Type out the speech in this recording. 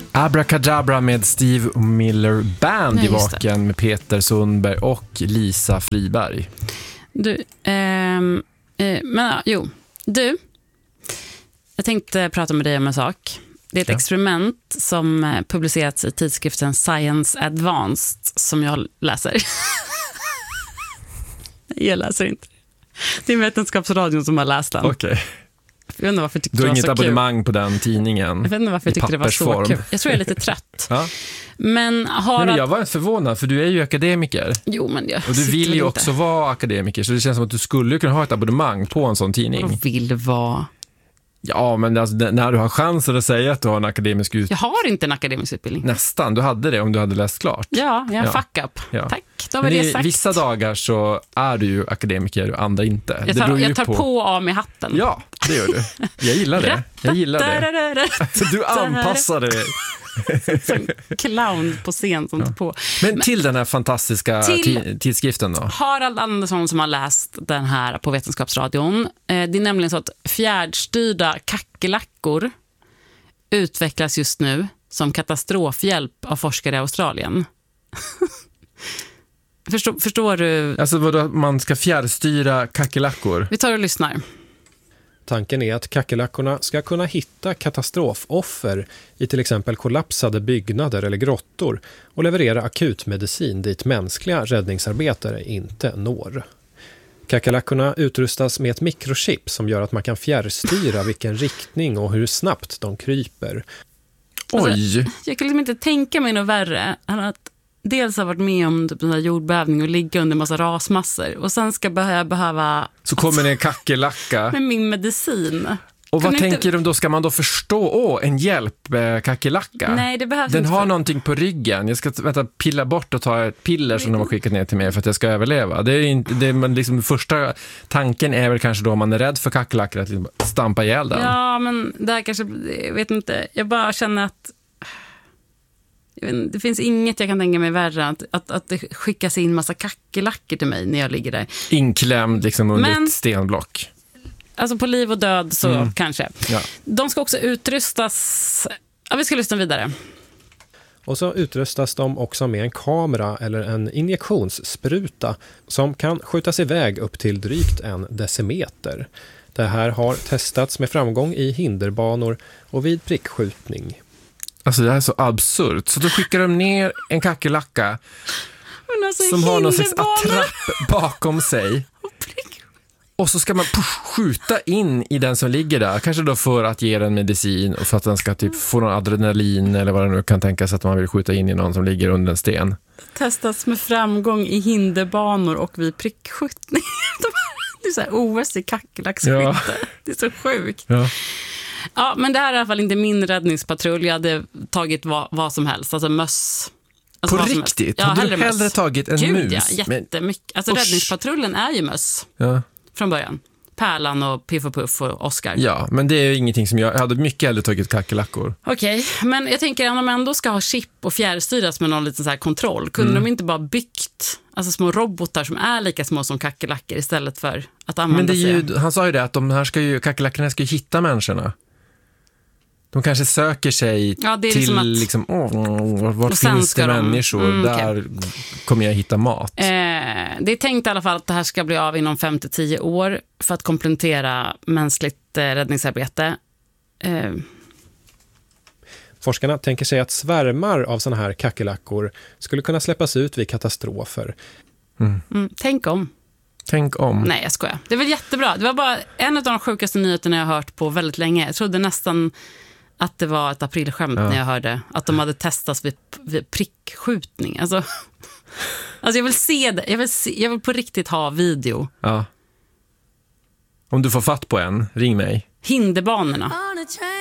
Abracadabra med Steve Miller Band i Vaken med Peter Sundberg och Lisa Friberg. Du, jag tänkte prata med dig om en sak. Det är ett experiment som publicerats i tidskriften Science Advanced som jag läser. Jag läser inte. Det är Vetenskapsradion som har läst den. Okej. Jag vet inte varför jag tyckte du har det var inget så abonnemang kul. på den tidningen. Jag vet inte varför jag tyckte det var så kul. Jag tror jag är lite trött. Ja. Men jag var förvånad, för du är ju akademiker. Jo, men jag och du vill ju också vara akademiker, så det känns som att du skulle kunna ha ett abonnemang på en sån tidning. Och vill vara... Ja, men alltså, när du har chansen att säga att du har en akademisk utbildning. Jag har inte en akademisk utbildning. Nästan, du hade det om du hade läst klart. Ja, jag är fuck up. Ja. Tack, då var det sagt. Vissa dagar så är du ju akademiker och andra inte. Jag tar på av mig hatten. Ja, det gör du. Jag gillar det. Du anpassar dig. Som clown på scen som tar på. Men till den här fantastiska tidskriften då? Harald Andersson som har läst den här på Vetenskapsradion. Det är nämligen så att fjärrstyrda kackerlackor utvecklas just nu som katastrofhjälp av forskare i Australien. Förstår du? Alltså vadå, man ska fjärrstyra kackerlackor? Vi tar och lyssnar. Tanken är att kackerlackorna ska kunna hitta katastrofoffer i till exempel kollapsade byggnader eller grottor och leverera akutmedicin dit mänskliga räddningsarbetare inte når. Kackerlackorna utrustas med ett mikrochip som gör att man kan fjärrstyra vilken riktning och hur snabbt de kryper. Oj! Alltså, jag kan liksom inte tänka mig något värre än att dels har varit med om typ en jordbävning och ligga under en massa rasmassor. Och sen ska jag behöva... Så kommer det en kackerlacka. Med min medicin. Och vad tänker de då? Ska man då förstå, en kackerlacka? Nej, det behövs Den inte. har någonting på ryggen. Jag ska pilla bort och ta ett piller som de har skickat ner till mig för att jag ska överleva. Det är inte, men liksom första tanken är väl kanske då om man är rädd för kackerlackor att liksom stampa ihjäl den. Ja, men det här kanske, jag vet inte. Jag bara känner att det finns inget jag kan tänka mig värre att det skickas in massa kackerlackor till mig när jag ligger där. Inklämd liksom under ett stenblock. Alltså på liv och död så kanske. Ja. De ska också utrustas... Ja, vi ska lyssna vidare. Och så utrustas de också med en kamera eller en injektionsspruta som kan skjutas iväg upp till drygt 1 decimeter. Det här har testats med framgång i hinderbanor och vid prickskjutning. Alltså det här är så absurt. Så då skickar de ner en kackerlacka som har någon slags attrapp bakom sig. Och så ska man skjuta in i den som ligger där. Kanske då för att ge den medicin och för att den ska typ få någon adrenalin eller vad det nu kan tänka sig att man vill skjuta in i någon som ligger under en sten. Testas med framgång i hinderbanor och vid prickskjutning. Det är så här OS i kackerlackskytte. Ja. Det är så sjukt. Ja, men det här är i alla fall inte min räddningspatrull. Jag hade tagit vad som helst. Alltså möss. Alltså på riktigt? Ja, har du hellre tagit en mus? Ja, jättemycket. Alltså räddningspatrullen är ju möss. Ja. Från början. Pärlan och Piff och Puff och Oscar. Ja, men det är ingenting som jag hade mycket hellre tagit kackerlackor. Okej, men jag tänker att de ändå ska ha chip och fjärrstyras med någon liten så här kontroll. Kunde de inte bara byggt alltså små robotar som är lika små som kackerlackor istället för att använda sig? Men han sa ju det att kackerlackorna ska ju hitta människorna. De kanske söker sig till liksom, vart finns det människor? Där kommer jag hitta mat. Det är tänkt i alla fall att det här ska bli av inom 5-10 år för att komplettera mänskligt räddningsarbete. Forskarna tänker sig att svärmar av såna här kackerlackor skulle kunna släppas ut vid katastrofer. Tänk om. Nej, jag skojar. Det är väl jättebra. Det var bara en av de sjukaste nyheterna jag har hört på väldigt länge. Jag trodde nästan att det var ett aprilskämt när jag hörde att de hade testats vid prickskjutning. Alltså jag vill se det. Jag vill på riktigt ha video. Ja. Om du får fatt på en, ring mig. Hinderbanorna.